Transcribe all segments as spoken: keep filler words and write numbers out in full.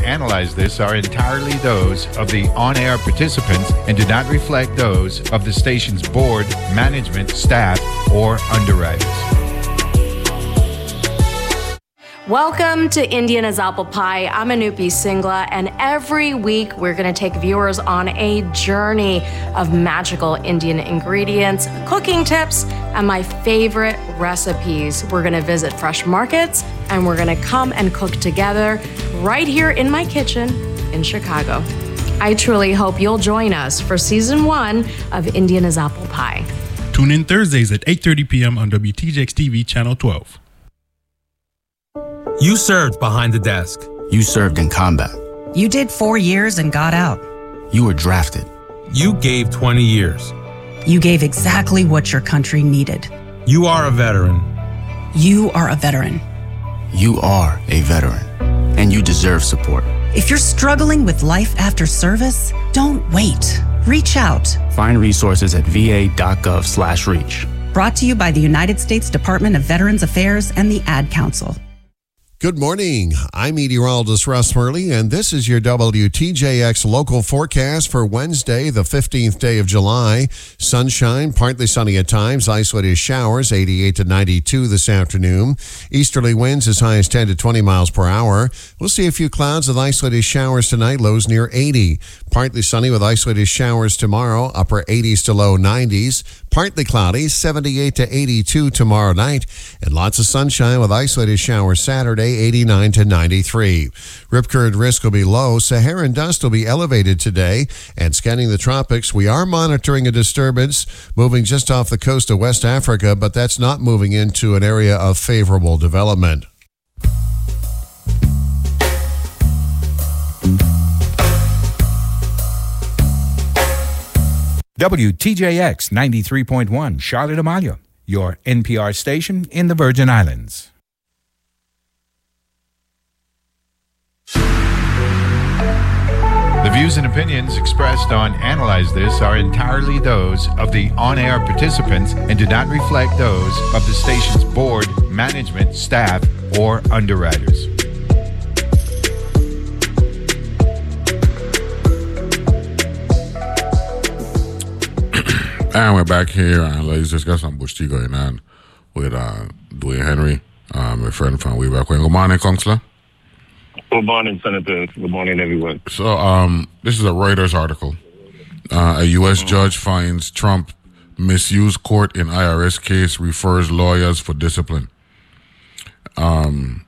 Analyze This are entirely those of the on-air participants and do not reflect those of the station's board, management, staff, or underwriters. Welcome to Indian as Apple Pie. I'm Anupi Singla, and every week we're going to take viewers on a journey of magical Indian ingredients, cooking tips, and my favorite recipes. We're going to visit fresh markets, and we're going to come and cook together right here in my kitchen in Chicago. I truly hope you'll join us for season one of Indian as Apple Pie. Tune in Thursdays at eight thirty p.m. on W T J X T V Channel twelve. You served behind the desk. You served in combat. You did four years and got out. You were drafted. You gave twenty years. You gave exactly what your country needed. You are a veteran. You are a veteran. You are a veteran, and you deserve support. If you're struggling with life after service, don't wait. Reach out. Find resources at va.gov slash reach. Brought to you by the United States Department of Veterans Affairs and the Ad Council. Good morning. I'm meteorologist Russ Hurley, and this is your W T J X local forecast for Wednesday, the fifteenth day of July. Sunshine, partly sunny at times, isolated showers, eighty-eight to ninety-two this afternoon. Easterly winds as high as ten to twenty miles per hour. We'll see a few clouds with isolated showers tonight, lows near eighty. Partly sunny with isolated showers tomorrow, upper eighties to low nineties. Partly cloudy, seventy-eight to eighty-two tomorrow night. And lots of sunshine with isolated showers Saturday, eighty-nine to ninety-three. Rip current risk will be low. Saharan dust will be elevated today. And scanning the tropics, we are monitoring a disturbance moving just off the coast of West Africa, but that's not moving into an area of favorable development. W T J X ninety-three point one, Charlotte Amalia, your N P R station in the Virgin Islands. The views and opinions expressed on Analyze This are entirely those of the on-air participants and do not reflect those of the station's board, management, staff, or underwriters. And we're back here, and let's discuss some bush tea going on with uh, Dwayne Henry, uh, my friend from way back when. Good morning, Counselor. Good morning, Senator. Good morning, everyone. So, um, this is a Reuters article. Uh, a U S judge finds Trump misused court in I R S case, refers lawyers for discipline. Um,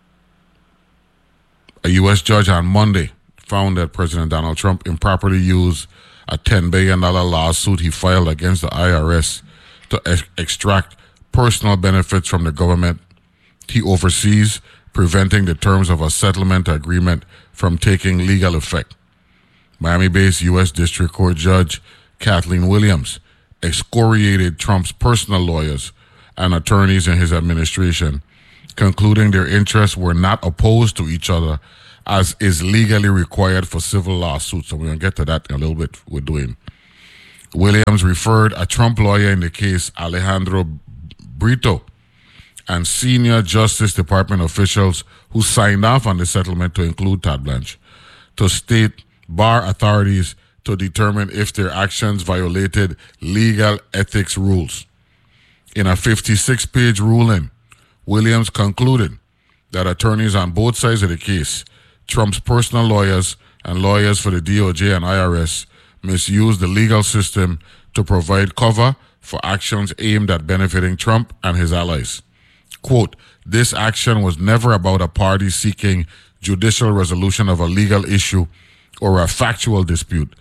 a U S judge on Monday found that President Donald Trump improperly used a ten billion dollars lawsuit he filed against the I R S to ex- extract personal benefits from the government he oversees, preventing the terms of a settlement agreement from taking legal effect. Miami-based U S District Court Judge Kathleen Williams excoriated Trump's personal lawyers and attorneys in his administration, concluding their interests were not opposed to each other as is legally required for civil lawsuits. So we're going to get to that in a little bit with Dwayne. Williams referred a Trump lawyer in the case, Alejandro Brito, and senior Justice Department officials who signed off on the settlement to include Todd Blanche, to state bar authorities to determine if their actions violated legal ethics rules. In a fifty-six page ruling, Williams concluded that attorneys on both sides of the case, Trump's personal lawyers and lawyers for the D O J and I R S, misused the legal system to provide cover for actions aimed at benefiting Trump and his allies. Quote, this action was never about a party seeking judicial resolution of a legal issue or a factual dispute,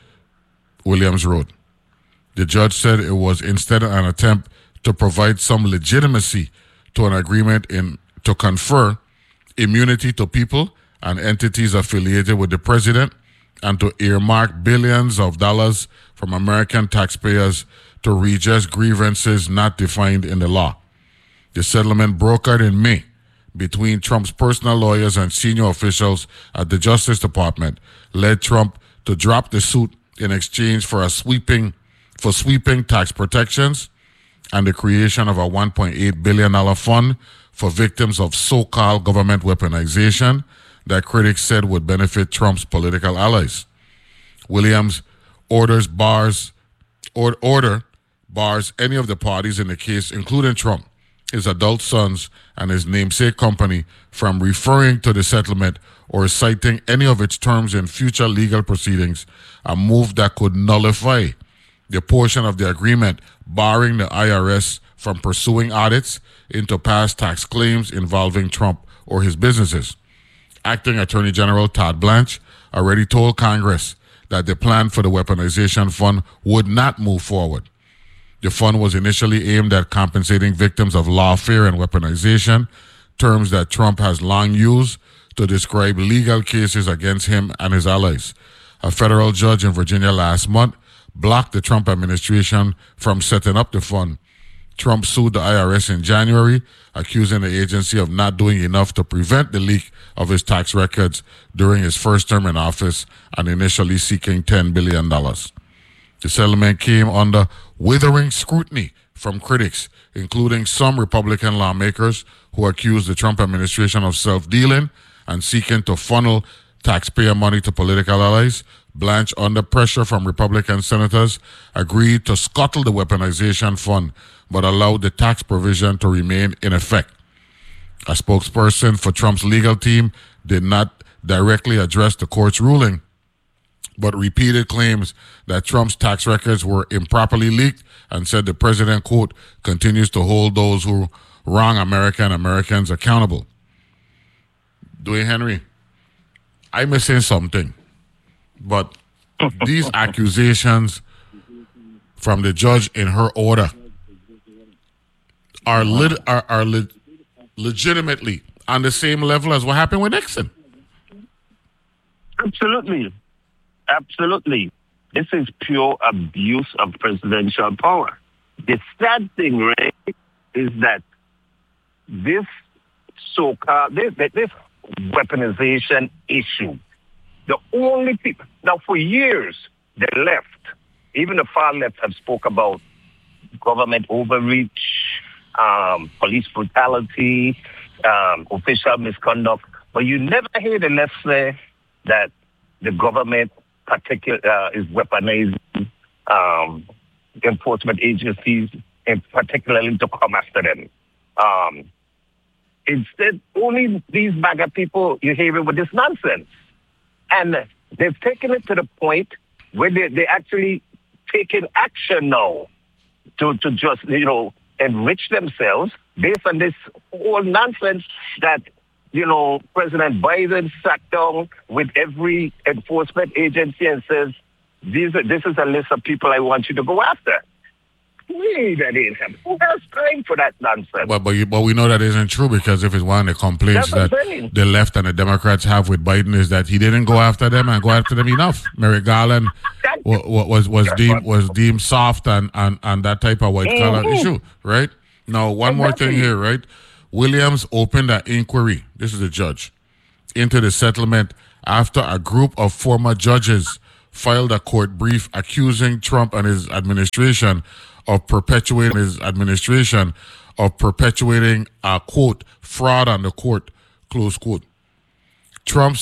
Williams wrote. The judge said it was instead an attempt to provide some legitimacy to an agreement in to confer immunity to people and entities affiliated with the president and to earmark billions of dollars from American taxpayers to redress grievances not defined in the law. The settlement brokered in May between Trump's personal lawyers and senior officials at the Justice Department led Trump to drop the suit in exchange for a sweeping for sweeping tax protections and the creation of a one point eight billion dollars fund for victims of so-called government weaponization, that critics said would benefit Trump's political allies. Williams orders bars or order bars any of the parties in the case, including Trump, his adult sons, and his namesake company from referring to the settlement or citing any of its terms in future legal proceedings, a move that could nullify the portion of the agreement barring the I R S from pursuing audits into past tax claims involving Trump or his businesses. Acting Attorney General Todd Blanche already told Congress that the plan for the weaponization fund would not move forward. The fund was initially aimed at compensating victims of lawfare and weaponization, terms that Trump has long used to describe legal cases against him and his allies. A federal judge in Virginia last month blocked the Trump administration from setting up the fund. Trump sued the I R S in January, accusing the agency of not doing enough to prevent the leak of his tax records during his first term in office and initially seeking ten billion dollars. The settlement came under withering scrutiny from critics, including some Republican lawmakers who accused the Trump administration of self-dealing and seeking to funnel taxpayer money to political allies. Blanche, under pressure from Republican senators, agreed to scuttle the weaponization fund, but allowed the tax provision to remain in effect. A spokesperson for Trump's legal team did not directly address the court's ruling, but repeated claims that Trump's tax records were improperly leaked and said the president, quote, continues to hold those who wrong America and Americans accountable. Dwayne Henry, I'm missing something, but these accusations from the judge in her order are lit, are, are le- legitimately on the same level as what happened with Nixon. Absolutely. Absolutely. This is pure abuse of presidential power. The sad thing, Ray, is that this so-called, this, this weaponization issue, the only people, now for years, the left, even the far left, have spoke about government overreach, um, police brutality, um, official misconduct, but you never hear the left say that the government particular uh, is weaponizing um, enforcement agencies, and particularly to come after them. Um, instead, only these MAGA people you hear with this nonsense, and they've taken it to the point where they they actually taking action now to to just you know enrich themselves based on this whole nonsense that. You know, President Biden sat down with every enforcement agency and says, "These are, this is a list of people I want you to go after." Wait, that ain't happening. Who has time for that nonsense? But but, you, but we know that isn't true, because if it's one of the complaints that the left and the Democrats have with Biden is that he didn't go after them and go after them enough. Merrick Garland was was, was deemed was deemed soft and, and, and that type of white collar mm-hmm. issue, right? Now, one exactly. more thing here, right? Williams opened an inquiry, this is the judge, into the settlement after a group of former judges filed a court brief accusing Trump and his administration of perpetuating his administration of perpetuating a, quote, fraud on the court, close quote. Trump's